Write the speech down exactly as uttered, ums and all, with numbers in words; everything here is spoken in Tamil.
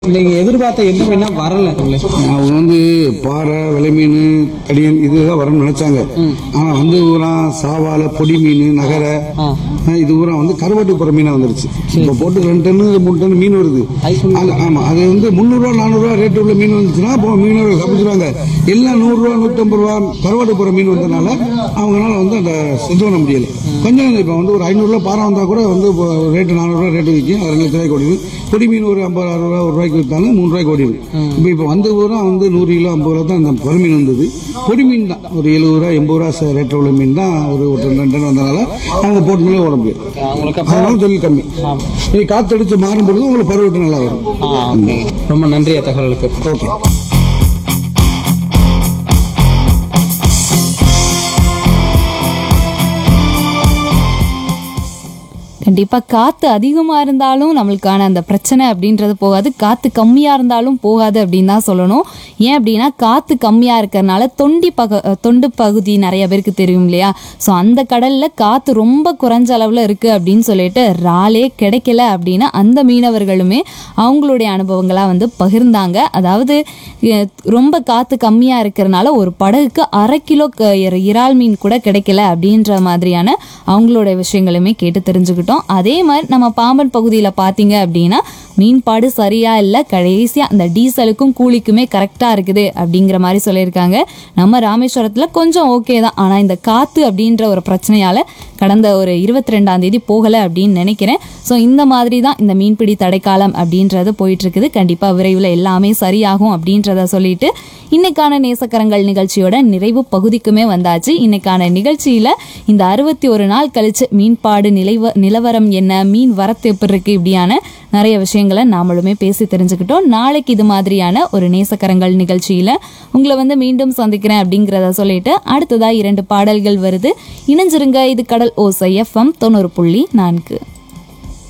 நீங்க எதிர்பார்த்த எந்த மீனா வரல. அவங்க வந்து பாறை, விலை மீன், கடியன் இதுதான் வரணும்னு நினைச்சாங்க. ஆனா வந்து ஊரா சாவால, பொடி மீன், நகர இது ஊரா வந்து கருவாட்டு போற மீனா வந்துருச்சு. இப்ப போட்டு ரெண்டு டன்னு மூணு டன் மீன் வருது. ஆமா, அது வந்து முன்னூறு ரூபா நானூறு ரூபா ரேட்டு உள்ள மீன் வந்துச்சுன்னா இப்போ மீனவர்கள் சமைச்சிருவாங்க. எல்லாம் நூறு ரூபா நூத்தி ஐம்பது ரூபா கருவாட்டு போற மீன் வந்ததுனால அவங்களால வந்து அந்த செஞ்சு பண்ண முடியல. கொஞ்சம் இப்ப வந்து ஒரு ஐநூறு ரூபா பாறை வந்தா கூட வந்து ரேட்டு நானூறு ரூபா ரேட்டு விற்கும். அது ரெண்டு லட்ச ரூபாய்க்கு ஓடிடும். பொடி மீன் ஒரு ஐம்பது அறுபது ரூபா ஒரு ரூபாய்க்கு விற்றாலும் மூணு ரூபாய்க்கு ஓடிடும். இப்ப இப்ப வந்த ஊரா வந்து நூறு கிலோ ஐம்பது ரூபா தான் இந்த பொறு மீன் வந்தது. பொடி மீன் தான் ஒரு எழுபது ரூபா எண்பது ரூபா ரேட் உள்ள மீன் தான் ஒரு ரெண்டு டன் வந்தனால அவங்க போட்டு மேலே ஓட முடியும். அதனால தொழில் கம்மி. நீ காத்தடிச்சு மாறும் பொழுது உங்களுக்கு பருவட்டு நல்லா வரும். ரொம்ப நன்றிய தகவலுக்கு. ஓகே. கண்டிப்பா காத்து அதிகமா இருந்தாலும் நம்மளுக்கான அந்த பிரச்சனை அப்படின்றது போகாது, காத்து கம்மியா இருந்தாலும் போகாது அப்படின்னு தான் சொல்லணும். ஏன் அப்படின்னா காத்து கம்மியா இருக்கிறதுனால தொண்டி பக தொண்டு பகுதி நிறைய பேருக்கு தெரியும் இல்லையா. ஸோ அந்த கடல்ல காத்து ரொம்ப குறைஞ்ச அளவுல இருக்கு அப்படின்னு சொல்லிட்டு இறாலே கிடைக்கல அப்படின்னா அந்த மீனவர்களுமே அவங்களுடைய அனுபவங்களா வந்து பகிர்ந்தாங்க. அதாவது ரொம்ப காத்து கம்மியா இருக்கிறதுனால ஒரு படகுக்கு அரை கிலோ இறால் மீன் கூட கிடைக்கல அப்படின்ற மாதிரியான அவங்களோட விஷயங்களுமே கேட்டு தெரிஞ்சுக்கிட்டோம். அதே மாதிரி நம்ம பாம்பன் பகுதியில் பார்த்தீங்க அப்படின்னா மீன்பாடு சரியா இல்லை, கடைசியா அந்த டீசலுக்கும் கூலிக்குமே கரெக்டா இருக்குது அப்படிங்கிற மாதிரி சொல்லியிருக்காங்க. நம்ம ராமேஸ்வரத்தில் கொஞ்சம் ஓகே தான், ஆனால் இந்த காத்து அப்படின்ற ஒரு பிரச்சனையால கடந்த ஒரு இருபத்தி ரெண்டாம் தேதி போகலை அப்படின்னு நினைக்கிறேன். ஸோ இந்த மாதிரி தான் இந்த மீன்பிடி தடைக்காலம் அப்படின்றது போயிட்டு இருக்குது. கண்டிப்பாக விரைவில் எல்லாமே சரியாகும் அப்படின்றத சொல்லிட்டு இன்னைக்கான நேசக்கரங்கள் நிகழ்ச்சியோட நிறைவு பகுதிக்குமே வந்தாச்சு. இன்னைக்கான நிகழ்ச்சியில இந்த அறுபத்தி ஒரு நாள் கழிச்சு மீன்பாடு நிலைவ நிலவரம் என்ன, மீன் வரத்து எப்படி இருக்கு, இப்படியான நிறைய விஷயங்களை நாமளுமே பேசி தெரிஞ்சுக்கிட்டோம். நாளைக்கு இது மாதிரியான ஒரு நேசக்கரங்கள் நிகழ்ச்சியில உங்களை வந்து மீண்டும் சந்திக்கிறேன் அப்படிங்கிறத சொல்லிட்டு அடுத்ததா இரண்டு பாடல்கள் வருது. இணைஞ்சிருங்க. இது கடல் ஓசை எஃப்எம் தொண்ணூறு புள்ளி நான்கு.